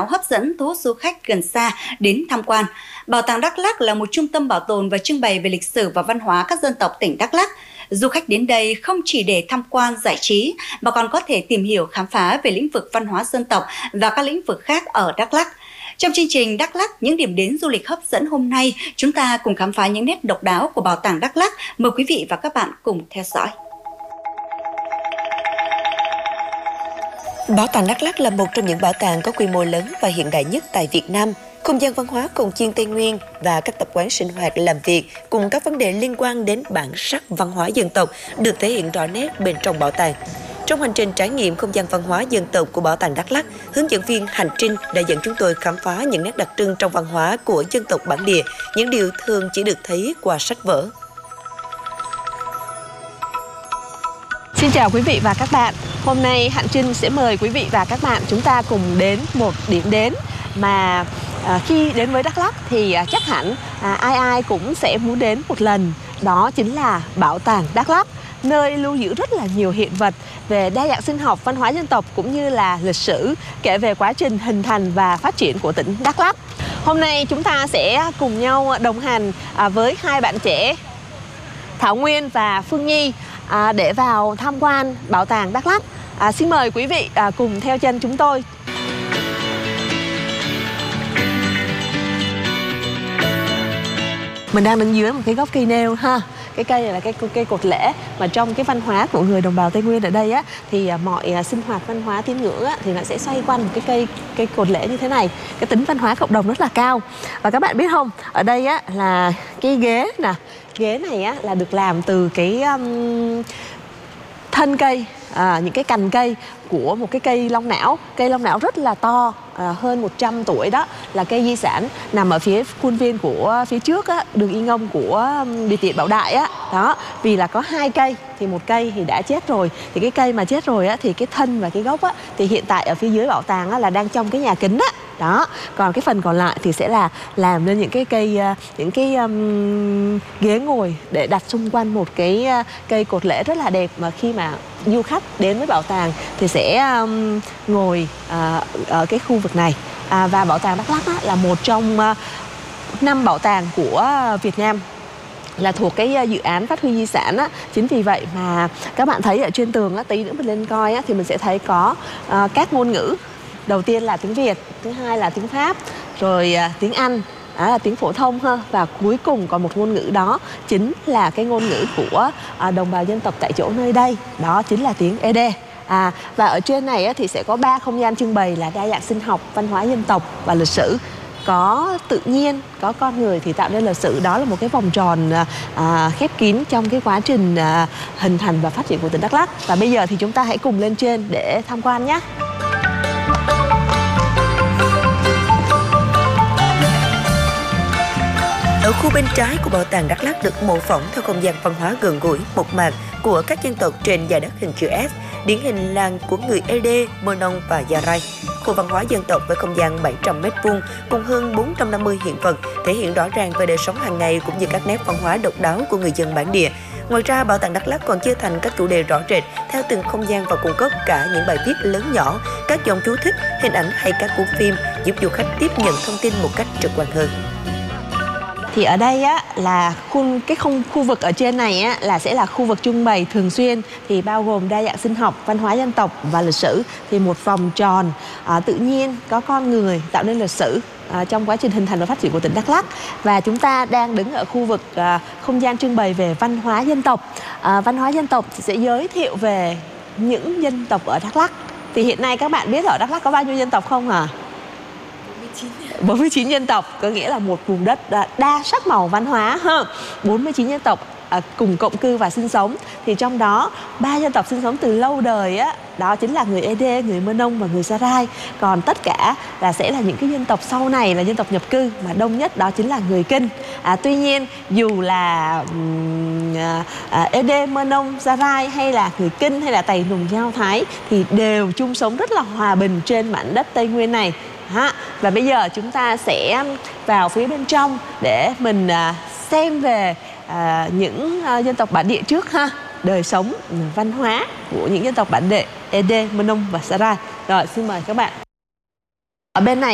đáo hấp dẫn thu hút du khách gần xa đến tham quan. Bảo tàng Đắk Lắk là một trung tâm bảo tồn và trưng bày về lịch sử và văn hóa các dân tộc tỉnh Đắk Lắk. Du khách đến đây không chỉ để tham quan giải trí mà còn có thể tìm hiểu khám phá về lĩnh vực văn hóa dân tộc và các lĩnh vực khác ở Đắk Lắk. Trong chương trình Đắk Lắk, những điểm đến du lịch hấp dẫn hôm nay, chúng ta cùng khám phá những nét độc đáo của Bảo tàng Đắk Lắk. Mời quý vị và các bạn cùng theo dõi. Bảo tàng Đắk Lắk là một trong những bảo tàng có quy mô lớn và hiện đại nhất tại Việt Nam. Không gian văn hóa cồng chiêng Tây Nguyên và các tập quán sinh hoạt làm việc cùng các vấn đề liên quan đến bản sắc văn hóa dân tộc được thể hiện rõ nét bên trong bảo tàng. Trong hành trình trải nghiệm không gian văn hóa dân tộc của Bảo tàng Đắk Lắk, hướng dẫn viên hành trình đã dẫn chúng tôi khám phá những nét đặc trưng trong văn hóa của dân tộc bản địa, những điều thường chỉ được thấy qua sách vở. Xin chào quý vị và các bạn. Hôm nay Hạnh Trinh sẽ mời quý vị và các bạn chúng ta cùng đến một điểm đến mà khi đến với Đắk Lắk thì chắc hẳn ai cũng sẽ muốn đến một lần. Đó chính là Bảo tàng Đắk Lắk, nơi lưu giữ rất là nhiều hiện vật về đa dạng sinh học, văn hóa dân tộc cũng như là lịch sử, kể về quá trình hình thành và phát triển của tỉnh Đắk Lắk. Hôm nay chúng ta sẽ cùng nhau đồng hành với hai bạn trẻ Thảo Nguyên và Phương Nhi để vào tham quan Bảo tàng Đắk Lắk. Xin mời quý vị cùng theo chân chúng tôi. Mình đang đứng dưới một cái gốc cây nêu ha. Cái cây này là cây cột lễ, mà trong cái văn hóa của người đồng bào Tây Nguyên ở đây á thì mọi sinh hoạt văn hóa tín ngưỡng á thì nó sẽ xoay quanh một cái cây cột lễ như thế này. Cái tính văn hóa cộng đồng rất là cao. Và các bạn biết không, ở đây á là cái ghế nè, ghế này á là được làm từ cái thân cây, những cái cành cây của một cái cây long não. Cây long não rất là to, hơn 100 tuổi đó, là cây di sản nằm ở phía khuôn viên của phía trước á, đường Y Ngông của Biệt viện Bảo Đại á. Đó, vì là có hai cây thì một cây thì đã chết rồi, thì cái cây mà chết rồi á thì cái thân và cái gốc á thì hiện tại ở phía dưới bảo tàng á là đang trong cái nhà kính á. Đó, còn cái phần còn lại thì sẽ là làm nên những cái cây, những cái ghế ngồi để đặt xung quanh một cái cây cột lễ rất là đẹp, mà khi mà du khách đến với bảo tàng thì sẽ ngồi ở cái khu vực này. Và Bảo tàng Đắk Lắk là một trong 5 bảo tàng của Việt Nam, là thuộc cái dự án phát huy di sản á. Chính vì vậy mà các bạn thấy ở trên tường á, tí nữa mình lên coi á, thì mình sẽ thấy có các ngôn ngữ. Đầu tiên là tiếng Việt, thứ hai là tiếng Pháp, rồi tiếng Anh, là tiếng phổ thông ha, và cuối cùng còn một ngôn ngữ đó chính là cái ngôn ngữ của đồng bào dân tộc tại chỗ nơi đây, đó chính là tiếng Ede. Và ở trên này á, thì sẽ có 3 không gian trưng bày là đa dạng sinh học, văn hóa dân tộc và lịch sử. Có tự nhiên, có con người thì tạo nên lịch sử. Đó là một cái vòng tròn khép kín trong cái quá trình hình thành và phát triển của tỉnh Đắk Lắk. Và bây giờ thì chúng ta hãy cùng lên trên để tham quan nhé. Ở khu bên trái của Bảo tàng Đắk Lắk được mô phỏng theo không gian văn hóa gần gũi, mộc mạc của các dân tộc trên dải đất hình chữ S, điển hình làng của người Ede, Mơ Nông và Gia Rai. Khu văn hóa dân tộc với không gian 700 m² cùng hơn 450 hiện vật, thể hiện rõ ràng về đời sống hàng ngày cũng như các nét văn hóa độc đáo của người dân bản địa. Ngoài ra, Bảo tàng Đắk Lắk còn chia thành các chủ đề rõ rệt theo từng không gian và cung cấp cả những bài viết lớn nhỏ, các dòng chú thích, hình ảnh hay các cuốn phim giúp du khách tiếp nhận thông tin một cách trực quan hơn. Thì ở đây á là khu vực ở trên này á là sẽ là khu vực trưng bày thường xuyên, thì bao gồm đa dạng sinh học, văn hóa dân tộc và lịch sử. Thì một vòng tròn tự nhiên có con người tạo nên lịch sử trong quá trình hình thành và phát triển của tỉnh Đắk Lắk. Và chúng ta đang đứng ở khu vực không gian trưng bày về văn hóa dân tộc. Văn hóa dân tộc thì sẽ giới thiệu về những dân tộc ở Đắk Lắk. Thì hiện nay các bạn biết ở Đắk Lắk có bao nhiêu dân tộc không hả? 49 dân tộc, có nghĩa là một vùng đất đa sắc màu văn hóa ha. 49 dân tộc cùng cộng cư và sinh sống. Thì trong đó 3 dân tộc sinh sống từ lâu đời á, đó chính là người Ede, người Mơ Nông và người Gia Rai. Còn tất cả là sẽ là những cái dân tộc sau này là dân tộc nhập cư, mà đông nhất đó chính là người Kinh. Tuy nhiên dù là Ede, Mơ Nông, Gia Rai hay là người Kinh hay là Tày Nùng, Dao, Thái thì đều chung sống rất là hòa bình trên mảnh đất Tây Nguyên này. Và bây giờ chúng ta sẽ vào phía bên trong để mình xem về những dân tộc bản địa trước ha. Đời sống, văn hóa của những dân tộc bản địa Ede, Mơ Nông và Gia Rai. Rồi, xin mời các bạn. Ở bên này